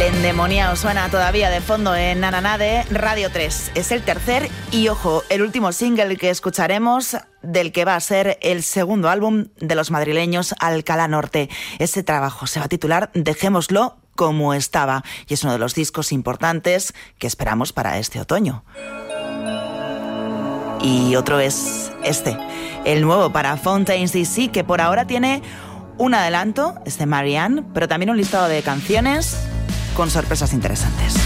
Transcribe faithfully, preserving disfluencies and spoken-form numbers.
Endemoniado suena todavía de fondo en Nananá de Radio tres. Es el tercer y, ojo, el último single que escucharemos del que va a ser el segundo álbum de los madrileños Alcalá Norte. Ese trabajo se va a titular Dejémoslo como estaba y es uno de los discos importantes que esperamos para este otoño. Y otro es este, el nuevo para Fountains D C, que por ahora tiene un adelanto, es de Marianne, pero también un listado de canciones con sorpresas interesantes.